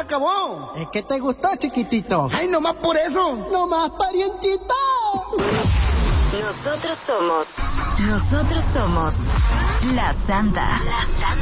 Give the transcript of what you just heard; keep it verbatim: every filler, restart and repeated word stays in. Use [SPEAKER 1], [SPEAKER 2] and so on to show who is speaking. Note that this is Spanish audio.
[SPEAKER 1] acabó.
[SPEAKER 2] Es que te gustó, chiquitito.
[SPEAKER 1] Ay, nomás por eso.
[SPEAKER 2] Nomás, parientito.
[SPEAKER 3] Nosotros somos, nosotros somos La Santa. La Santa.